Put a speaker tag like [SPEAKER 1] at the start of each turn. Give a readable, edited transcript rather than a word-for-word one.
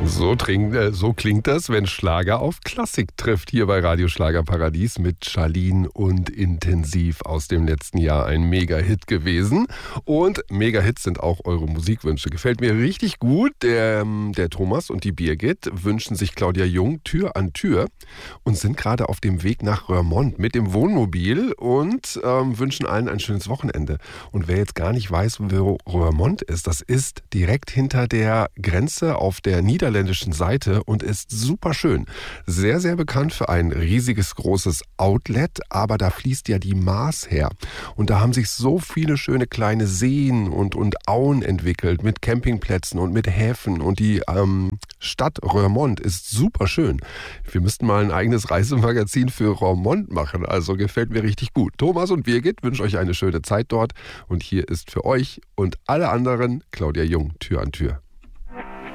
[SPEAKER 1] So klingt das, wenn Schlager auf Klassik trifft, hier bei Radio Schlagerparadies mit Charlene und Intensiv aus dem letzten Jahr. Ein Mega-Hit gewesen. Und Mega-Hits sind auch eure Musikwünsche. Gefällt mir richtig gut. Der Thomas und die Birgit wünschen sich Claudia Jung Tür an Tür und sind gerade auf dem Weg nach Roermond mit dem Wohnmobil und wünschen allen ein schönes Wochenende. Und wer jetzt gar nicht weiß, wo Roermond ist, das ist direkt hinter der Grenze auf der niederländischen Seite und ist super schön. Sehr, sehr bekannt für ein riesiges, großes Outlet, aber da fließt ja die Maas her. Und da haben sich so viele schöne kleine Seen und Auen entwickelt mit Campingplätzen und mit Häfen. Und die Stadt Roermond ist super schön. Wir müssten mal ein eigenes Reisemagazin für Roermond machen. Also gefällt mir richtig gut. Thomas und Birgit wünschen euch eine schöne Zeit dort. Und hier ist für euch und alle anderen Claudia Jung Tür an Tür.